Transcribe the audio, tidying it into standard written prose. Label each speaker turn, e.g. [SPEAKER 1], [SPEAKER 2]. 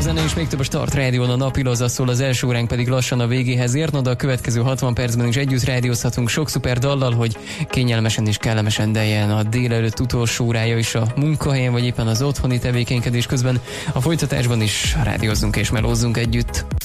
[SPEAKER 1] zene és még több a Start Rádión, a napilazza szól, az első óránk pedig lassan a végéhez érne, de a következő 60 percben is együtt rádiózhatunk sok szuper dallal, hogy kényelmesen és kellemesen teljen a délelőtt utolsó órája is a munkahelyen, vagy éppen az otthoni tevékenykedés közben. A folytatásban is rádiózzunk és melózzunk együtt.